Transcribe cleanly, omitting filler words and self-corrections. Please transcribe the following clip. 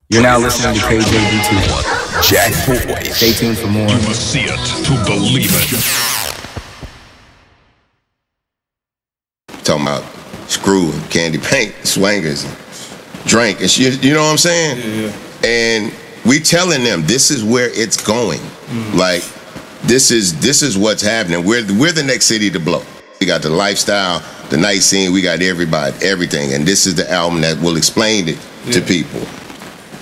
You're now listening to KJV2. Jack Boys. Stay tuned for more. You must see it to believe it. Talking about screw and candy paint, swangers, drink, and shit, you know what I'm saying? Yeah. And we telling them this is where it's going. Like this is what's happening. We're the next city to blow. We got the lifestyle, the night scene. We got everybody, everything, and this is the album that will explain it to people.